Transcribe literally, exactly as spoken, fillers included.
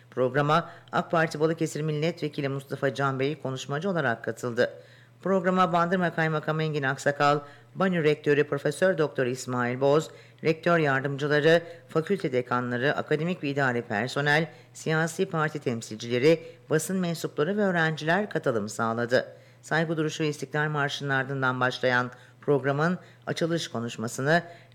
Programa AK Parti Balıkesir Milletvekili Mustafa Can Bey konuşmacı olarak katıldı. Programa Bandırma Kaymakamı Engin Aksakal, Banyo Rektörü Profesör Doktor İsmail Boz, rektör yardımcıları, fakülte dekanları, akademik ve idari personel, siyasi parti temsilcileri, basın mensupları ve öğrenciler katılım sağladı. Saygı duruşu ve İstiklal Marşı'nın ardından başlayan programın açılış konuşmasını